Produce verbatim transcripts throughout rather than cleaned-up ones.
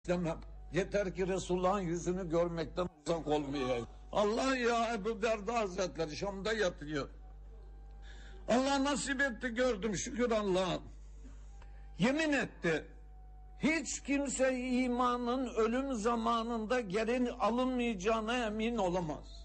istemem. Yeter ki Resulullah'ın yüzünü görmekten uzak olmayayım. Allah ya Ebu Derda Hazretleri Şam'da yatıyor. Allah nasip etti, gördüm, şükür Allah'a. Yemin etti. Hiç kimse imanın ölüm zamanında geri alınmayacağına emin olamaz.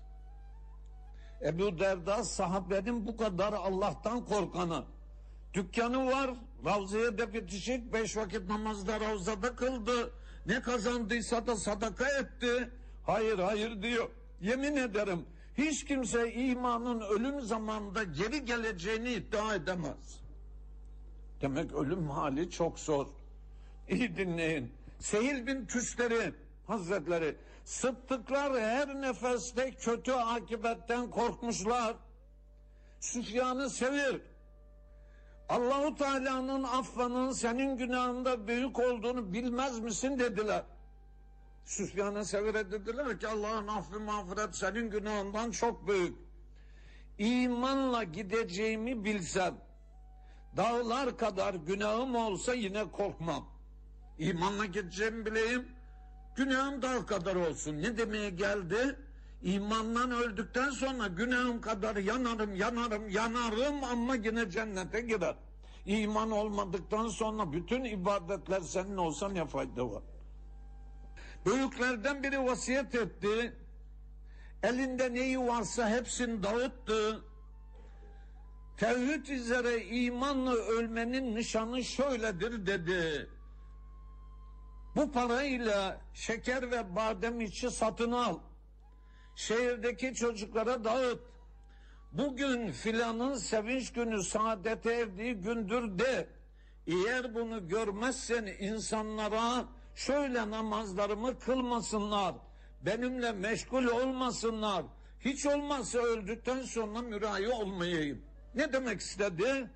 Ebu Derda sahabenin bu kadar Allah'tan korkanı. Dükkanı var, Ravza'ya da bitişik, beş vakit namazda Ravza'da kıldı. Ne kazandıysa da sadaka etti. Hayır hayır diyor. Yemin ederim hiç kimse imanın ölüm zamanında geri geleceğini iddia edemez. Demek ölüm hali çok zor. İyi dinleyin. Sehil bin Tüsteri Hazretleri, sıddıklar her nefeste kötü akibetten korkmuşlar. Süfyan'ı sevir. Allahu Teala'nın affının senin günahında büyük olduğunu bilmez misin dediler. Süfyan'a sevire dediler ki Allah'ın affı mağfiret senin günahından çok büyük. İmanla gideceğimi bilsem, dağlar kadar günahım olsa yine korkmam. İmanla gideceğimi bileyim, günahım dağ kadar olsun. Ne demeye geldi? İmandan öldükten sonra günahım kadar yanarım, yanarım, yanarım ama yine cennete girer. İman olmadıktan sonra bütün ibadetler senin olsa ne fayda var? Büyüklerden biri vasiyet etti. Elinde neyi varsa hepsini dağıttı. Tevhid üzere imanla ölmenin nişanı şöyledir dedi. Bu parayla şeker ve badem içi satın al. Şehirdeki çocuklara dağıt. Bugün filanın sevinç günü, saadete erdiği gündür de. Eğer bunu görmezsen insanlara şöyle namazlarımı kılmasınlar. Benimle meşgul olmasınlar. Hiç olmazsa öldükten sonra mürahi olmayayım. Ne demek istedi?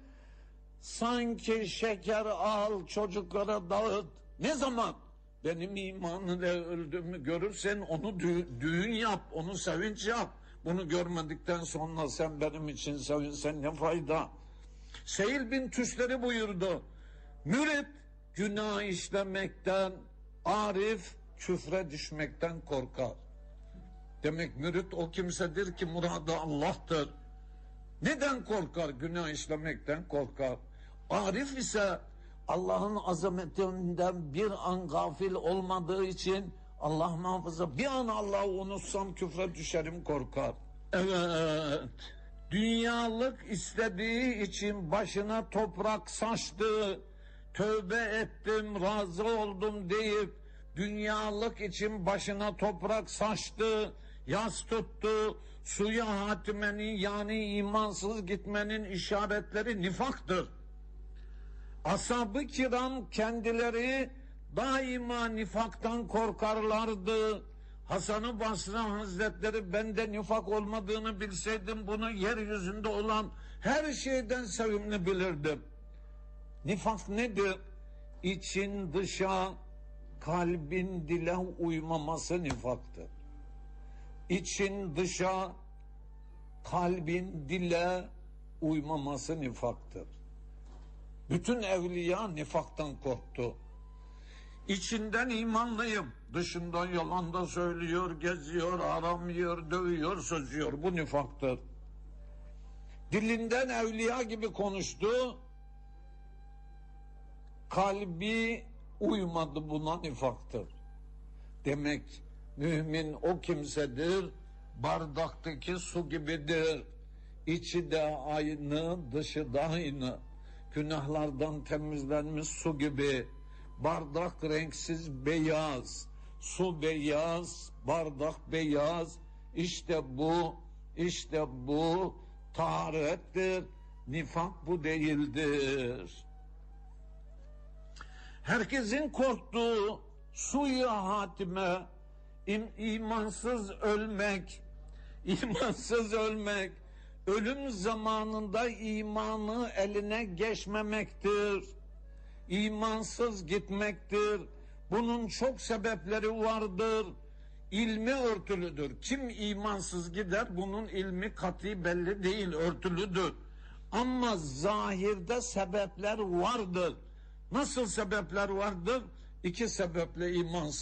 Sanki şeker al, çocuklara dağıt. Ne zaman? Benim imanıyla öldüğümü görürsen onu dü- düğün yap, onu sevinç yap. Bunu görmedikten sonra sen benim için sevinsen ne fayda? Sehil bin Tüsteri buyurdu. Mürit günah işlemekten, arif küfre düşmekten korkar. Demek mürit o kimsedir ki muradı Allah'tır. Neden korkar? Günah işlemekten korkar. Arif ise Allah'ın azametinden bir an gafil olmadığı için Allah muhafaza bir an Allah'ı unutsam küfre düşerim korkar. Evet, dünyalık istediği için başına toprak saçtı, tövbe ettim, razı oldum deyip dünyalık için başına toprak saçtı, yas tuttu, suya hatimenin yani imansız gitmenin işaretleri nifaktır. Ashab-ı kiram kendileri daima nifaktan korkarlardı. Hasan-ı Basri Hazretleri ben de nifak olmadığını bilseydim bunu yeryüzünde olan her şeyden sevimli bilirdim. Nifak nedir? İçin dışa, kalbin dile uymaması nifaktır. İçin dışa, kalbin dile uymaması nifaktır. Bütün evliya nifaktan korktu. İçinden imanlıyım, dışından yalan da söylüyor, geziyor, aramıyor, dövüyor, sözüyor. Bu nifaktır. Dilinden evliya gibi konuştu, kalbi uymadı, buna nifaktır. Demek mümin o kimsedir, bardaktaki su gibidir. İçi de aynı, dışı da aynı. Günahlardan temizlenmiş su gibi. Bardak renksiz beyaz, su beyaz, bardak beyaz. İşte bu, işte bu taharettir. Nifak bu değildir. Herkesin korktuğu suyu hatime, im, imansız ölmek, imansız ölmek, ölüm zamanında imanı eline geçmemektir. İmansız gitmektir. Bunun çok sebepleri vardır. İlmi örtülüdür. Kim imansız gider bunun ilmi kat'i belli değil, örtülüdür. Ama zahirde sebepler vardır. Nasıl sebepler vardır? İki sebeple imansız